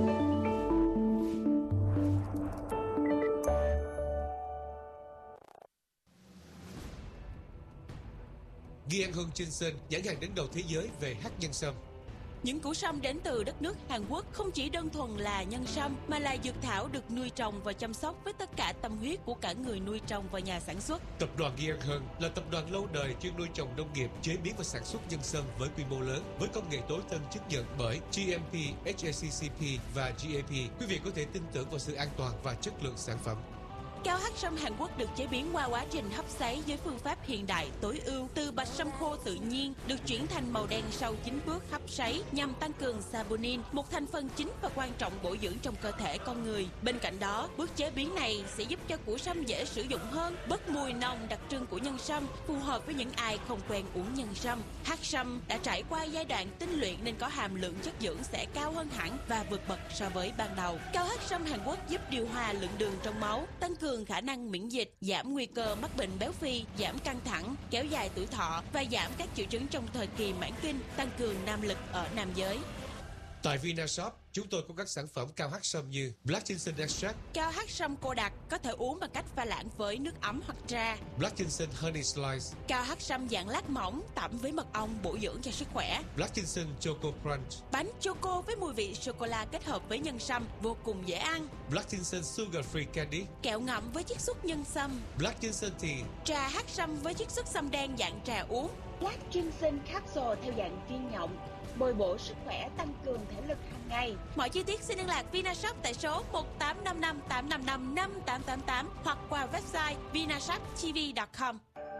Gian Hutchinson, nhãn hàng đứng đầu thế giới về hắc nhân sâm. Những củ sâm đến từ đất nước Hàn Quốc không chỉ đơn thuần là nhân sâm, mà là dược thảo được nuôi trồng và chăm sóc với tất cả tâm huyết của cả người nuôi trồng và nhà sản xuất. Tập đoàn Gian là tập đoàn lâu đời chuyên nuôi trồng nông nghiệp, chế biến và sản xuất nhân sâm với quy mô lớn, với công nghệ tối tân chứng nhận bởi GMP, HACCP và GAP. Quý vị có thể tin tưởng vào sự an toàn và chất lượng sản phẩm. Cao hắc sâm Hàn Quốc được chế biến qua quá trình hấp sấy với phương pháp hiện đại tối ưu. Từ bạch sâm khô tự nhiên được chuyển thành màu đen sau 9 bước hấp sấy nhằm tăng cường saponin, một thành phần chính và quan trọng bổ dưỡng trong cơ thể con người. Bên cạnh đó, bước chế biến này sẽ giúp cho củ sâm dễ sử dụng hơn, bớt mùi nồng đặc trưng của nhân sâm, phù hợp với những ai không quen uống nhân sâm. Hắc sâm đã trải qua giai đoạn tinh luyện nên có hàm lượng chất dưỡng sẽ cao hơn hẳn và vượt bậc so với ban đầu. Cao hắc sâm Hàn Quốc giúp điều hòa lượng đường trong máu, tăng cường khả năng miễn dịch, giảm nguy cơ mắc bệnh béo phì, giảm căng thẳng, kéo dài tuổi thọ và giảm các triệu chứng trong thời kỳ mãn kinh, tăng cường nam lực ở nam giới. Tại Vinashop, chúng tôi có các sản phẩm cao hắc sâm như Black Ginseng Extract, cao hắc sâm cô đặc có thể uống bằng cách pha loãng với nước ấm hoặc trà. Black Ginseng Honey Slice, cao hắc sâm dạng lát mỏng tẩm với mật ong bổ dưỡng cho sức khỏe. Black Ginseng Choco Crunch, bánh choco với mùi vị sô cô la kết hợp với nhân sâm vô cùng dễ ăn. Black Ginseng Sugar Free Candy, kẹo ngậm với chiết xuất nhân sâm. Black Ginseng Tea, trà hắc sâm với chiết xuất sâm đen dạng trà uống. Black Ginseng Capsule theo dạng viên nhộng, bồi bổ sức khỏe, tăng cường thể lực hàng ngày. Mọi chi tiết xin liên lạc Vinashop tại số 1855 855 5888 hoặc qua website vinashoptv.com.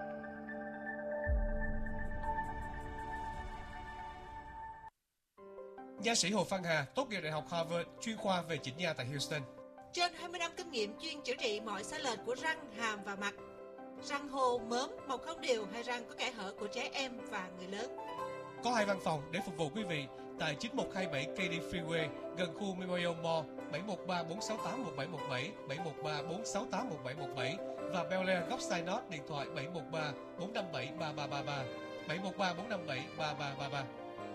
Nha sĩ Hồ Phan Hà tốt nghiệp Đại học Harvard, chuyên khoa về chỉnh nha tại Houston. Trên 20 năm kinh nghiệm chuyên chữa trị mọi sai lệch của răng, hàm và mặt. Răng hô, mớm, mọc không đều hay răng có kẽ hở của trẻ em và người lớn. Có 2 văn phòng để phục vụ quý vị tại 9127 KD Freeway gần khu Memorial Mall, 713-468-1717, 713-468-1717 và Bel Air góc Sinot điện thoại 713-457-3333, 713-457-3333.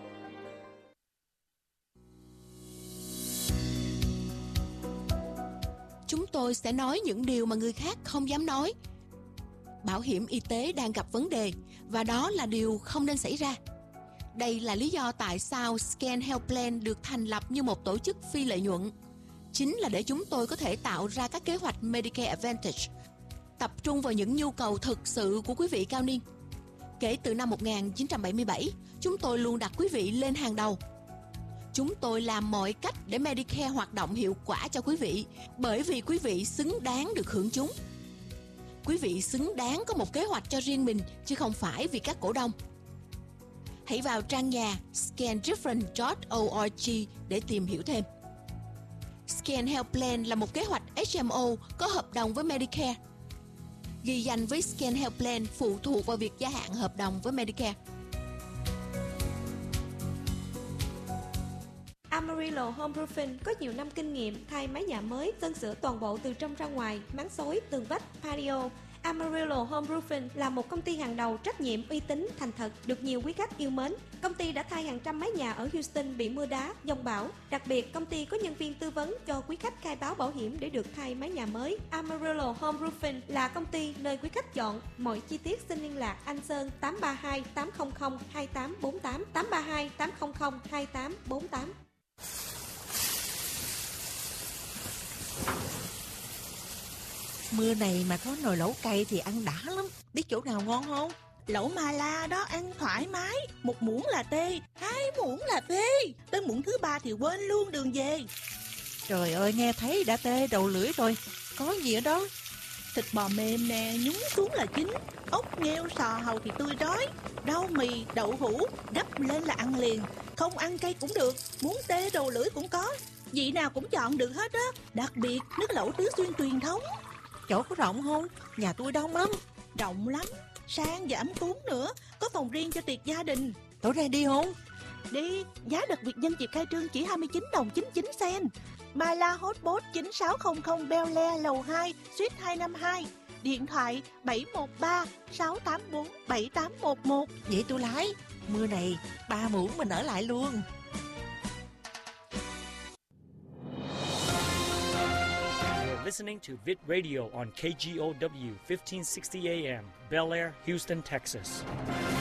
Chúng tôi sẽ nói những điều mà người khác không dám nói. Bảo hiểm y tế đang gặp vấn đề và đó là điều không nên xảy ra. Đây là lý do tại sao Scan Health Plan được thành lập như một tổ chức phi lợi nhuận. Chính là để chúng tôi có thể tạo ra các kế hoạch Medicare Advantage, tập trung vào những nhu cầu thực sự của quý vị cao niên. Kể từ năm 1977, chúng tôi luôn đặt quý vị lên hàng đầu. Chúng tôi làm mọi cách để Medicare hoạt động hiệu quả cho quý vị, bởi vì quý vị xứng đáng được hưởng chúng. Quý vị xứng đáng có một kế hoạch cho riêng mình, chứ không phải vì các cổ đông. Hãy vào trang nhà scandifferent.org để tìm hiểu thêm. Scan Health Plan là một kế hoạch HMO có hợp đồng với Medicare. Ghi danh với Scan Health Plan phụ thuộc vào việc gia hạn hợp đồng với Medicare. Amarillo Home Roofing có nhiều năm kinh nghiệm thay mái nhà mới, sơn sửa toàn bộ từ trong ra ngoài, máng xối, tường vách, patio. Amarillo Home Roofing là một công ty hàng đầu trách nhiệm, uy tín, thành thật, được nhiều quý khách yêu mến. Công ty đã thay hàng trăm mái nhà ở Houston bị mưa đá, giông bão. Đặc biệt, công ty có nhân viên tư vấn cho quý khách khai báo bảo hiểm để được thay mái nhà mới. Amarillo Home Roofing là công ty nơi quý khách chọn. Mọi chi tiết xin liên lạc anh Sơn 832 800 2848 832 800 2848. Mưa này mà có nồi lẩu cay thì ăn đã lắm. Biết chỗ nào ngon không? Lẩu Mà La đó ăn thoải mái. 1 muỗng là tê, 2 muỗng là phê. Tới muỗng thứ 3 thì quên luôn đường về. Trời ơi, nghe thấy đã tê đầu lưỡi rồi. Có gì ở đó? Thịt bò mềm nè, nhúng xuống là chín. Ốc, nghêu, sò, hàu thì tươi rói. Rau mì, đậu hũ, đắp lên là ăn liền. Không ăn cay cũng được, muốn tê đầu lưỡi cũng có. Vị nào cũng chọn được hết á. Đặc biệt nước lẩu Tứ Xuyên truyền thống. Chỗ có rộng không? Nhà tôi đông lắm. Rộng lắm, sang và ấm cúng nữa. Có phòng riêng cho tiệc gia đình. Tối nay đi không? Đi, giá đặc biệt nhân dịp khai trương chỉ 29 đồng 99 sen. My La Hotpot 9600 Bel Air lầu 2, suite 252. Điện thoại 713 684 7811. Vậy tôi lái. Mưa này 3 muỗng mình ở lại luôn. Listening to Vit Radio on KGOW 1560 AM, Bel Air, Houston, Texas.